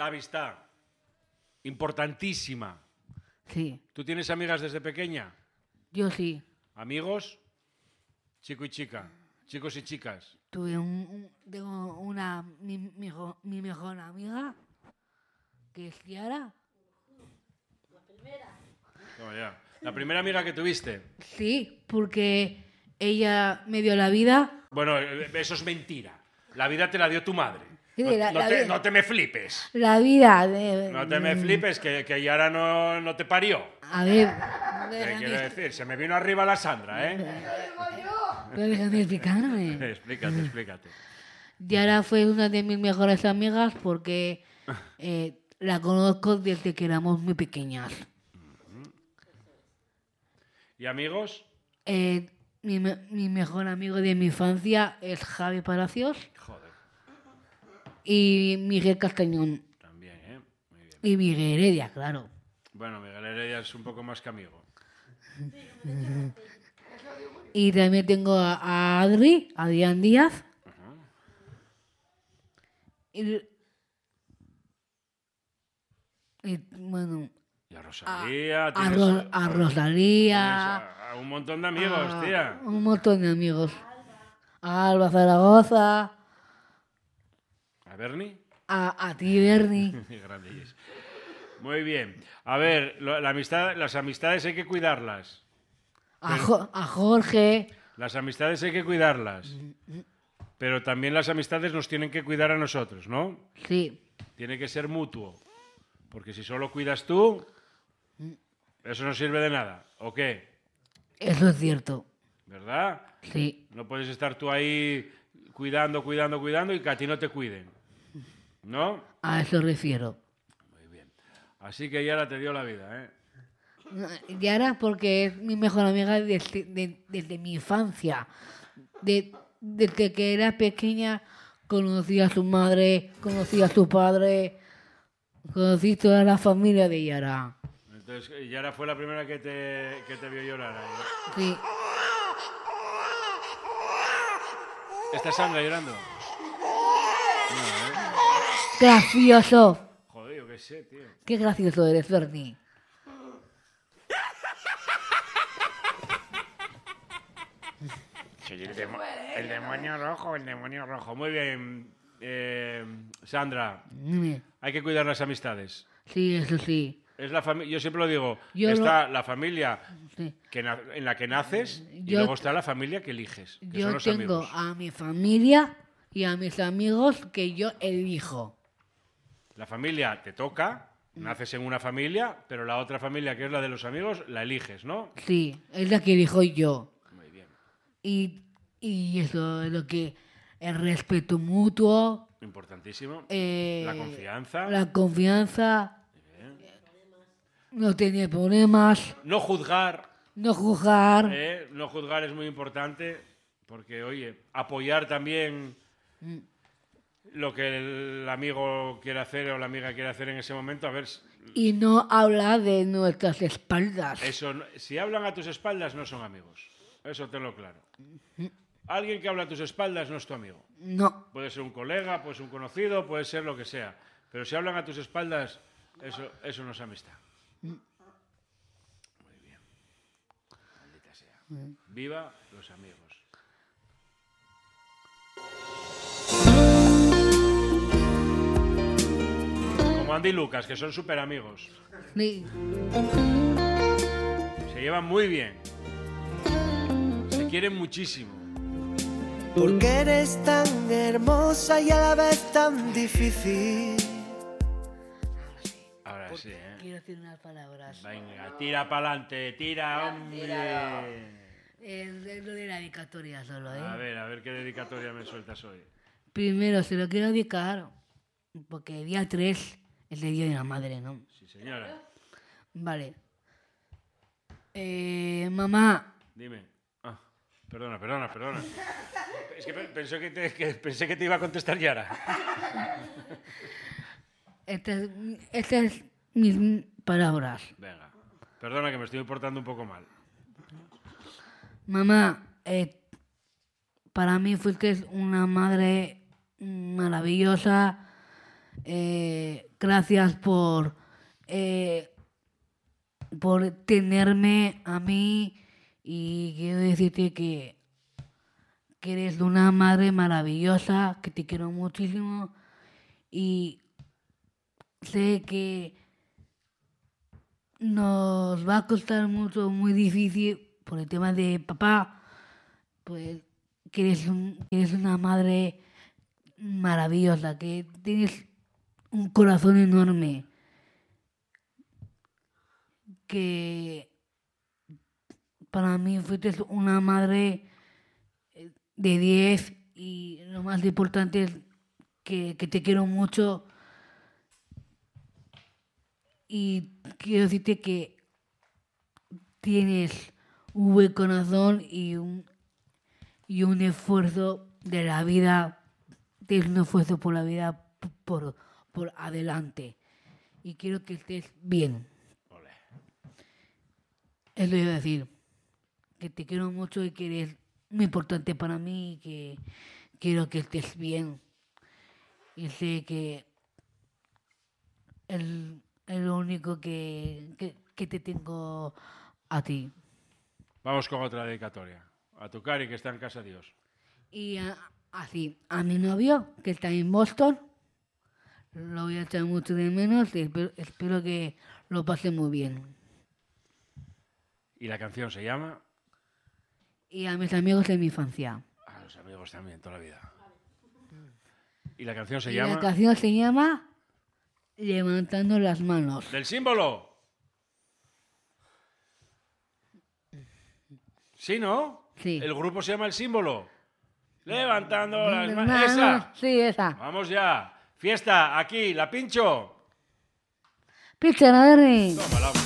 La amistad. Importantísima. Sí, ¿Tú tienes amigas desde pequeña? yo sí. ¿Amigos? Chico y chica. Chicos y chicas. Tengo mi mejor amiga, que es Kiara. Toma ya. ¿La primera amiga que tuviste? Sí, porque ella me dio la vida. Bueno, eso es mentira. La vida te la dio tu madre. Sí, No te me flipes. La vida de... No te me flipes, que Yara no te parió. A ver... ¿Qué quiero decir? Se me vino arriba la Sandra, ¿eh? Pero déjame explicarme. Explícate. Yara fue una de mis mejores amigas porque la conozco desde que éramos muy pequeñas. ¿Y amigos? Mi mejor amigo de mi infancia es Javi Palacios Joder, y Miguel Castañón. también, ¿eh? Muy bien. Y Miguel Heredia, claro. Bueno, Miguel Heredia es un poco más que amigo. Y también tengo a Adrián Díaz. Y bueno, Y a Rosalía. a Rosalía. A un montón de amigos, tía. Un montón de amigos. A Alba Zaragoza. ¿A Bernie? A ti, Bernie. Grandillos. Muy bien. A ver, las amistades hay que cuidarlas. A Jorge. Las amistades hay que cuidarlas. Pero también las amistades nos tienen que cuidar a nosotros, ¿no? Sí. Tiene que ser mutuo. Porque si solo cuidas tú, eso no sirve de nada. ¿O qué? Eso es cierto. ¿Verdad? Sí. No puedes estar tú ahí cuidando y que a ti no te cuiden. ¿No? A eso refiero. Muy bien. Así que Yara te dio la vida, ¿eh? Yara porque es mi mejor amiga desde mi infancia. Desde que era pequeña conocí a su madre, conocí a su padre, conocí toda la familia de Yara. Entonces, Yara fue la primera que te vio llorar ahí, ¿eh? Sí. ¿Está Sandra llorando? No, ¿eh? Gracioso. Joder, yo qué sé, tío. Qué gracioso eres, Bernie. Sí, el demonio rojo. Muy bien, Sandra. Hay que cuidar las amistades. Sí, eso sí. Yo siempre lo digo, la familia Sí. en la que naces y Yo- luego está la familia que eliges, que son Yo los tengo amigos. a mi familia y a mis amigos que yo elijo. La familia te toca, naces en una familia, pero la otra familia, que es la de los amigos, la eliges, ¿no? Sí, es la que elijo yo. Muy bien. Y eso es lo que... El respeto mutuo, Importantísimo. eh, La confianza. la confianza, no tener problemas, No juzgar. no juzgar. No juzgar es muy importante porque, oye, apoyar también lo que el amigo quiere hacer o la amiga quiere hacer en ese momento. A ver, Y no hablar de nuestras espaldas. si hablan a tus espaldas no son amigos. Eso tenlo claro. Alguien que habla a tus espaldas no es tu amigo. No. Puede ser un colega, puede ser un conocido, puede ser lo que sea. Pero si hablan a tus espaldas, eso no es amistad. Muy bien. Maldita sea. Viva los amigos. Como Andy y Lucas, que son súper amigos. Sí. Se llevan muy bien. Se quieren muchísimo. Porque eres tan hermosa y a la vez tan difícil. Ahora sí, ¿eh? Quiero decir unas palabras. Venga, tira pa'lante, tira, hombre. Es lo de la dedicatoria solo, ¿eh? A ver qué dedicatoria me sueltas hoy. Primero se lo quiero dedicar porque el día 3 es el Día de la Madre, ¿no? Sí, señora. Vale. Mamá, Dime. Ah, perdona. Es que pensé que te iba a contestar Yara. estas es mis palabras. Venga. Perdona que me estoy portando un poco mal. Mamá, para mí fuiste una madre maravillosa Gracias por tenerme a mí y quiero decirte que eres una madre maravillosa, que te quiero muchísimo y sé que nos va a costar mucho, muy difícil por el tema de papá, pues que eres una madre maravillosa, que tienes un corazón enorme, que para mí fuiste una madre de 10 y lo más importante es que te quiero mucho y quiero decirte que tienes un buen corazón y un esfuerzo de la vida, tienes un esfuerzo por la vida por adelante y quiero que estés bien. Ole. Es lo que iba a decir, que te quiero mucho y que eres muy importante para mí y que quiero que estés bien y sé que es lo único que te tengo a ti. Vamos con otra dedicatoria. A tu Cari, que está en casa de Dios. Y así, a mi novio, que está en Boston, lo voy a echar mucho de menos y espero que lo pase muy bien. Y la canción se llama... Y a mis amigos de mi infancia. A los amigos también, toda la vida. Y la canción se Y llama... la canción se llama Levantando las manos. ¡Del símbolo! ¿Sí, no? Sí. El grupo se llama El Símbolo. Levantando las manos. ¡Esa! Sí, esa. Vamos ya. Fiesta, aquí, la pincho. Pizza, la Tómala,